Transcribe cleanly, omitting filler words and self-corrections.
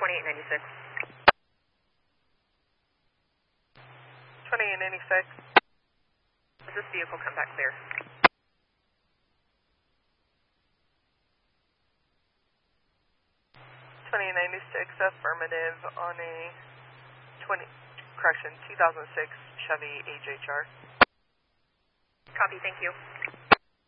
2896. 2896. Does this vehicle come back clear? 2096 affirmative on a 2006 Chevy HHR. Copy, thank you.